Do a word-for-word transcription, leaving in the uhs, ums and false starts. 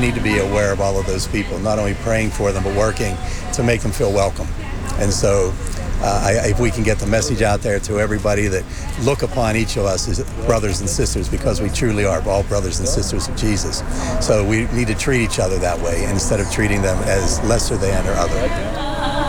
need to be aware of all of those people, not only praying for them, but working to make them feel welcome. And so uh, I, if we can get the message out there to everybody that look upon each of us as brothers and sisters, because we truly are all brothers and sisters of Jesus. So we need to treat each other that way instead of treating them as lesser than or other.